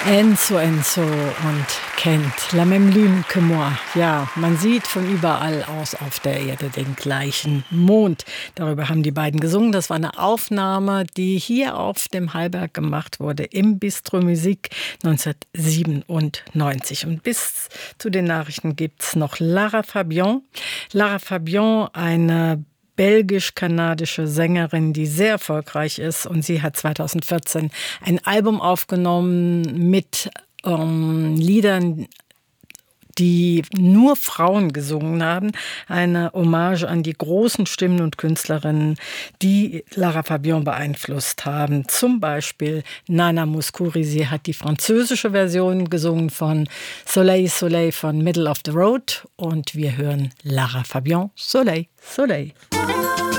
Enzo und kennt La même lune que moi. Ja, man sieht von überall aus auf der Erde den gleichen Mond. Darüber haben die beiden gesungen. Das war eine Aufnahme, die hier auf dem Hallberg gemacht wurde im Bistro Musik 1997. Und bis zu den Nachrichten gibt's noch Lara Fabian. Lara Fabian, eine belgisch-kanadische Sängerin, die sehr erfolgreich ist, und sie hat 2014 ein Album aufgenommen mit Liedern, die nur Frauen gesungen haben. Eine Hommage an die großen Stimmen und Künstlerinnen, die Lara Fabian beeinflusst haben. Zum Beispiel Nana Mouskouri. Sie hat die französische Version gesungen von Soleil, Soleil von Middle of the Road. Und wir hören Lara Fabian, Soleil, Soleil.